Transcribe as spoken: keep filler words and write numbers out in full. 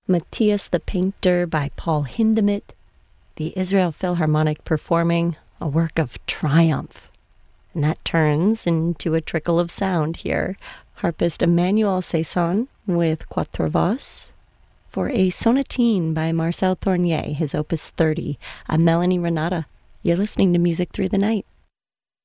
Matthias the Painter by Paul Hindemith, the Israel Philharmonic performing a work of triumph. And that turns into a trickle of sound here. Harpist Emmanuel Saison with Quatre Voix for a sonatine by Marcel Tournier, his opus thirty. I'm Melanie Renata. You're listening to Music Through the Night.